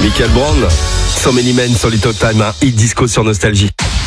Michael Brown, So Many Men, So Little Time, un hit disco sur Nostalgie.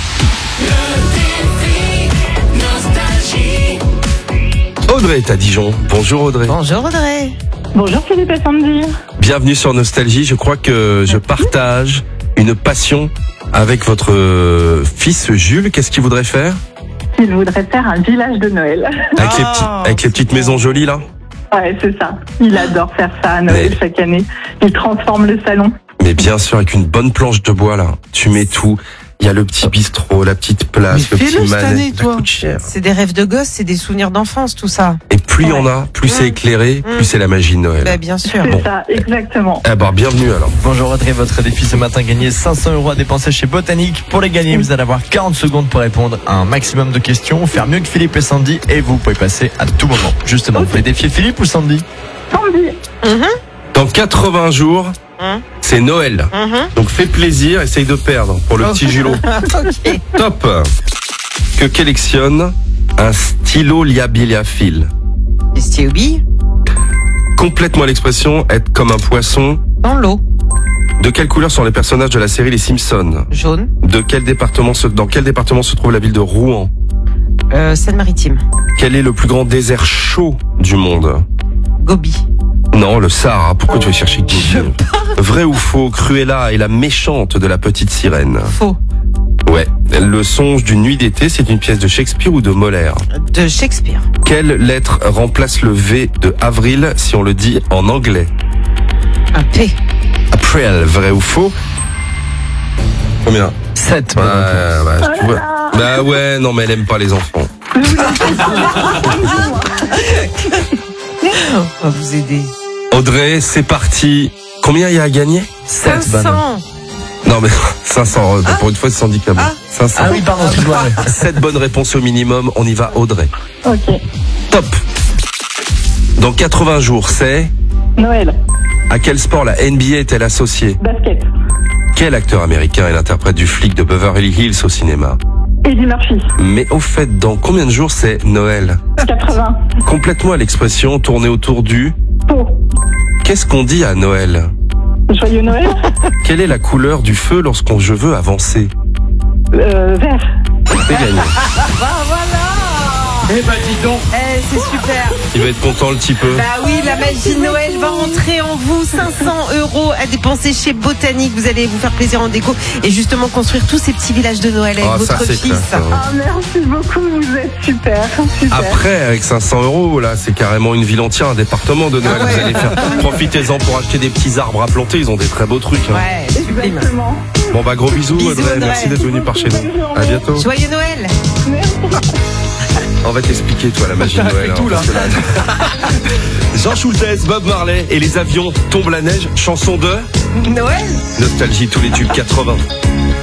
Audrey est à Dijon. Bonjour Audrey. Bonjour Audrey. Bonjour Philippe et Sandy. Bienvenue sur Nostalgie. Je crois que je partage une passion avec votre fils Jules. Qu'est-ce qu'il voudrait faire? Il voudrait faire un village de Noël. Avec les petites maisons jolies là? Ouais, c'est ça. Il adore faire ça à Noël chaque année. Il transforme le salon. Mais bien sûr, avec une bonne planche de bois là. Tu mets tout. Il y a le petit bistrot, la petite place, le petit manège. Ça coûte cher. C'est des rêves de gosse, c'est des souvenirs d'enfance, tout ça. Et plus il y en a, plus c'est éclairé, plus c'est la magie de Noël. Bah, bien sûr. C'est ça, exactement. Eh ben, bienvenue alors. Bonjour Audrey, votre défi ce matin, gagner 500 € à dépenser chez Botanique. Pour les gagner, vous allez avoir 40 secondes pour répondre à un maximum de questions, faire mieux que Philippe et Sandy, et vous pouvez passer à tout moment. Justement, vous voulez défier Philippe ou Sandy? Sandy. Dans 80 jours, c'est Noël. Donc fais plaisir, essaye de perdre pour le petit Julot. Ok. Top. Que collectionne un stylo liabiliafile? Les stylos Complètement l'expression être comme un poisson. dans l'eau. De quelle couleur sont les personnages de la série Les Simpsons? Jaune. Dans quel département se trouve la ville de Rouen? Seine-Maritime. Quel est le plus grand désert chaud du monde? Gobi. Non, le Sahara. Pourquoi tu vas chercher Gobi? Vrai ou faux, Cruella est la méchante de la petite sirène? Faux. Ouais. Le songe d'une nuit d'été, c'est une pièce de Shakespeare ou de Molière? De Shakespeare. Quelle lettre remplace le V de avril si on le dit en anglais? Un P. April, vrai ou faux? Combien? 7. Tu vois. Bah ouais, non mais elle aime pas les enfants. On va vous aider. Audrey, c'est parti. Combien il y a à gagner? 500. Non mais 500, pour une fois c'est handicapé. 500. Ah oui, pardon, excuse-moi. 7 bonnes réponses au minimum, on y va Audrey. Ok. Top. Dans 80 jours, c'est... Noël. À quel sport la NBA est-elle associée? Basket. Quel acteur américain est l'interprète du flic de Beverly Hills au cinéma? Eddie Murphy. Mais au fait, dans combien de jours c'est Noël? 80. Complètement à l'expression tournée autour du... Pau. Qu'est-ce qu'on dit à Noël? Joyeux Noël. Quelle est la couleur du feu lorsqu'on je veux avancer? Vert. C'est gagné. Eh ben dis donc. C'est super. Il va être content le petit peu. Bah oui, la magie de Noël va rentrer en vous. 500 € à dépenser chez Botanique. Vous allez vous faire plaisir en déco et justement construire tous ces petits villages de Noël avec Ça, votre c'est fils. classe, hein. Ah, merci beaucoup, vous êtes super. Super. Après, avec 500 €, là, c'est carrément une ville entière, un département de Noël. Ah ouais. Vous allez faire. Profitez-en pour acheter des petits arbres à planter. Ils ont des très beaux trucs. Hein. Ouais, sublime. Exactement. Bon bah gros bisous, Bisous, Audrey. Audrey. Merci d'être venu par chez nous. À bientôt. Joyeux Noël. On va t'expliquer toi la magie de Noël. tout, là. parce que Jean Schultes, Bob Marley et les avions tombent la neige. Chanson de Noël. Nostalgie, tous les tubes 80.